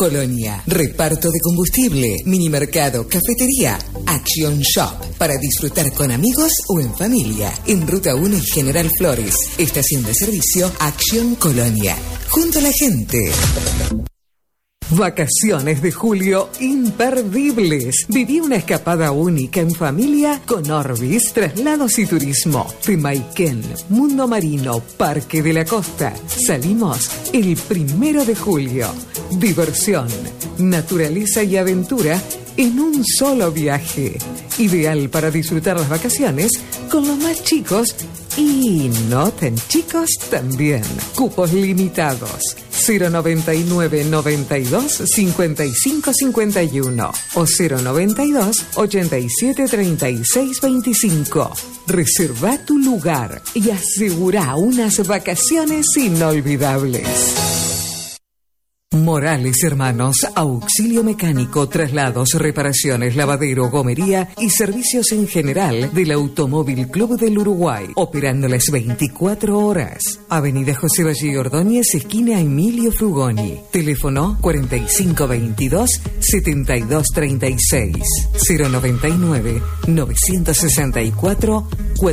Colonia. Reparto de combustible, minimercado, cafetería, Action Shop. Para disfrutar con amigos o en familia. En Ruta 1 y General Flores. Estación de servicio Action Colonia. Junto a la gente. Vacaciones de julio imperdibles. Viví una escapada única en familia con Orbis, Traslados y Turismo. Pemayquén, Mundo Marino, Parque de la Costa. Salimos el 1 de julio. Diversión, naturaleza y aventura en un solo viaje. Ideal para disfrutar las vacaciones con los más chicos y no tan chicos también. Cupos limitados. 099 92 55 51 o 092 87 36 25. Reserva tu lugar y asegura unas vacaciones inolvidables. Morales Hermanos, auxilio mecánico, traslados, reparaciones, lavadero, gomería y servicios en general del Automóvil Club del Uruguay, operando las 24 horas. Avenida José Valle Ordóñez, esquina Emilio Frugoni. Teléfono 4522 7236 099 964